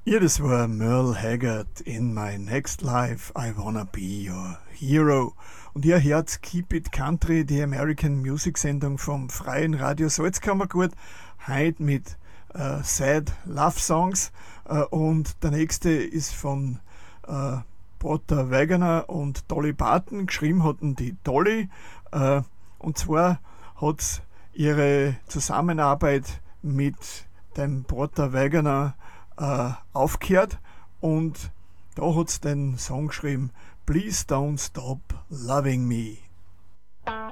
Ja, das war Merle Haggard in My Next Life, I Wanna Be Your Hero. Und ihr hört Keep It Country, die American Music Sendung vom Freien Radio Salzkammergut, heute mit Sad Love Songs. Und der nächste ist von Porter Wagoner und Dolly Parton. Geschrieben hatten die Dolly. Und zwar hat ihre Zusammenarbeit mit dem Porter Wagoner aufgehört und da hat es den Song geschrieben Please Don't Stop Loving Me.